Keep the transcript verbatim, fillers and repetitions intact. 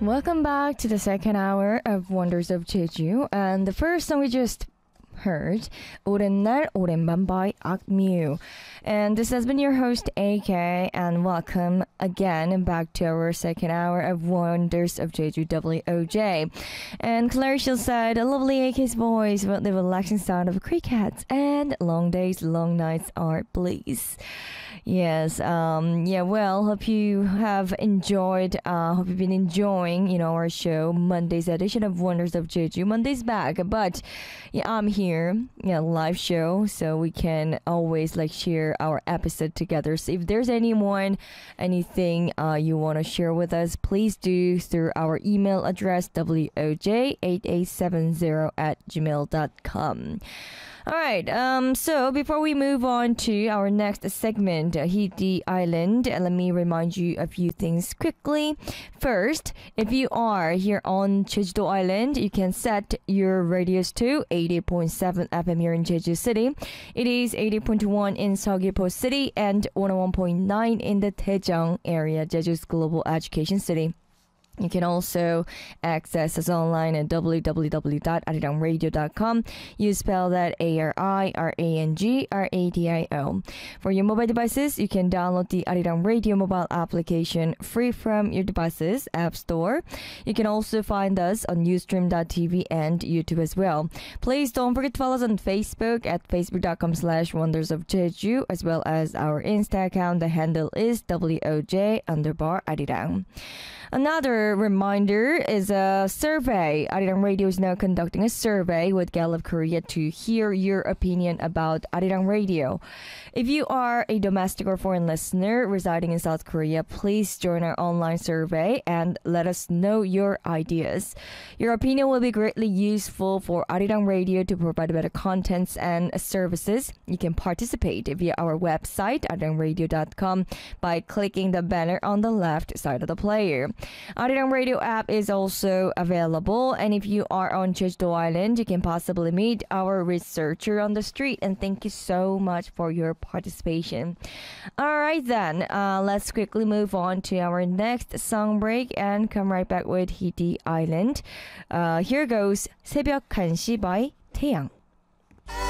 Welcome back to the second hour of Wonders of Jeju. And the first song we just heard, 오랜 날 오랜 밤 by Akmu. And this has been your host A K, and welcome again back to our second hour of Wonders of Jeju W O J. And Claire Shield said, a lovely A K's voice with the relaxing sound of crickets, and long days, long nights are bliss. Yes, um, yeah, well, hope you have enjoyed, uh, hope you've been enjoying, you know, our show, Monday's edition of Wonders of Jeju. Monday's back, but yeah, I'm here, yeah, live show, so we can always like share our episode together. So if there's anyone, anything uh, you want to share with us, please do through our email address, w o j eight eight seven zero at gmail dot com. All right, um, so before we move on to our next segment, uh, Hidi Island, uh, let me remind you a few things quickly. First, if you are here on Jeju Island, you can set your radios to eighty point seven F M here in Jeju City. It is eighty point one in Seogwipo City and one oh one point nine in the Daejeong area, Jeju's global education city. You can also access us online at w w w dot arirang radio dot com. You spell that A R I R A N G R A D I O. For your mobile devices, you can download the Arirang Radio mobile application free from your device's app store. You can also find us on ustream dot t v and YouTube as well. Please don't forget to follow us on Facebook at facebook dot com slash wonders of Jeju, as well as our Insta account. The handle is W O J underbar Arirang. Another reminder is a survey. Arirang Radio is now conducting a survey with Gallup Korea to hear your opinion about Arirang Radio. If you are a domestic or foreign listener residing in South Korea, please join our online survey and let us know your ideas. Your opinion will be greatly useful for Arirang Radio to provide better contents and services. You can participate via our website, arirang radio dot com, by clicking the banner on the left side of the player. Arirang Radio app is also available, and if you are on Jeju Island, you can possibly meet our researcher on the street. And thank you so much for your participation. All right then, uh, let's quickly move on to our next song break and come right back with Hidi Island. Uh, here goes 새벽 한 시 by 태양.